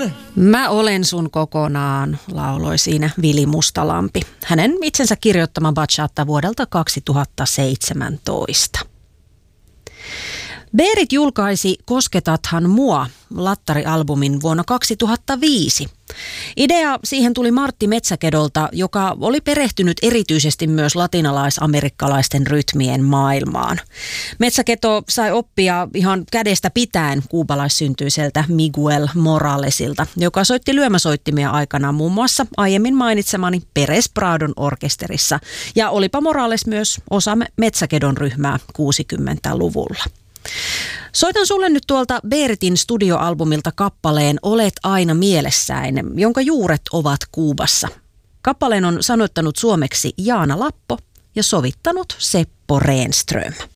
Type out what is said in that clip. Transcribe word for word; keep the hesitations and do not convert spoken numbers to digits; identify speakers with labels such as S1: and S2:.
S1: Mä olen sun kokonaan, lauloi siinä Vili Mustalampi. Hänen itsensä kirjoittama bachata vuodelta kaksituhattaseitsemäntoista. Berit julkaisi Kosketathan mua -lattarialbumin vuonna kaksituhattaviisi. Idea siihen tuli Martti Metsäkedolta, joka oli perehtynyt erityisesti myös latinalais-amerikkalaisten rytmien maailmaan. Metsäketo sai oppia ihan kädestä pitäen kuubalaissyntyseltä Miguel Moralesilta, joka soitti lyömäsoittimia aikanaan muun muassa aiemmin mainitsemani Perez Pradon orkesterissa. Ja olipa Morales myös osa Metsäkedon ryhmää kuusikymmentäluvulla. Soitan sulle nyt tuolta Beritin studioalbumilta kappaleen Olet aina mielessäin, jonka juuret ovat Kuubassa. Kappaleen on sanoittanut suomeksi Jaana Lappo ja sovittanut Seppo Renström.